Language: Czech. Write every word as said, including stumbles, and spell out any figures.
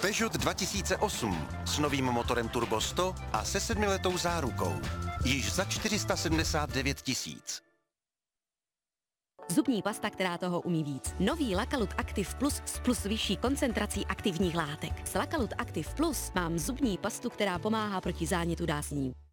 Peugeot dva tisíce osm s novým motorem Turbo sto a se sedmiletou zárukou. Již za čtyři sta sedmdesát devět tisíc. Zubní pasta, která toho umí víc. Nový Lakalut Active Plus s plus vyšší koncentrací aktivních látek. S Lakalut Active Plus mám zubní pastu, která pomáhá proti zánětu dásní.